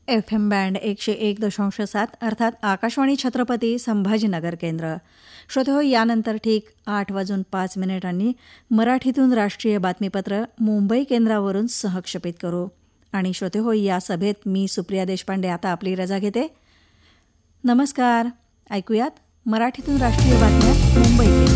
FM band 101.7 अर्थात आकाशवाणी छत्रपती संभाजीनगर केंद्र. श्रोते हो, यानंतर ठीक 8:05 मराठीतून राष्ट्रीय बातमीपत्र मुंबई केंद्रावरून सहक्षेपित करू. आणि श्रोते हो, या सभेत मी सुप्रिया देशपांडे आता आपली रजा घेते. नमस्कार. ऐकूयात मराठीतून राष्ट्रीय बातम्या मुंबई